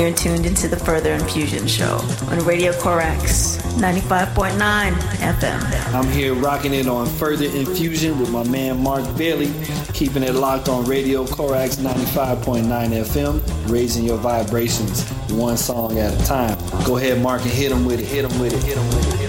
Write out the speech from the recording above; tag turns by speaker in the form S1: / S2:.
S1: You're tuned into the Further Infusion Show on Radio Corax 95.9 FM.
S2: I'm here rocking it on Further Infusion with my man Mark Bailey, keeping it locked on Radio Corax 95.9 FM, raising your vibrations one song at a time. Go ahead, Mark, and hit him with it, hit him with it, hit him with it, hit him with it.